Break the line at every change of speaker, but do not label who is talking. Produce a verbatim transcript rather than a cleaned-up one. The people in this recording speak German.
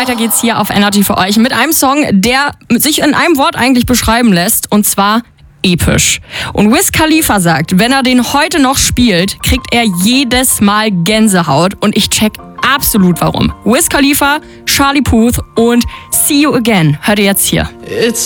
weiter geht's hier auf Energy für euch mit einem Song, der sich in einem Wort eigentlich beschreiben lässt, und zwar episch. Und Wiz Khalifa sagt, wenn er den heute noch spielt, kriegt er jedes Mal Gänsehaut, und ich check absolut warum. Wiz Khalifa, Charlie Puth und See You Again hört ihr jetzt hier.
It's